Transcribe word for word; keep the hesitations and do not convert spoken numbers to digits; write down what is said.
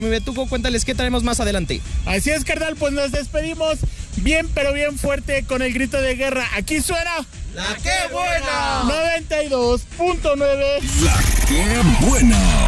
Betuco, cuéntales qué traemos más adelante. Así es, carnal, pues nos despedimos bien, pero bien fuerte con el grito de guerra. Aquí suena La que buena noventa y dos punto nueve. La que buena.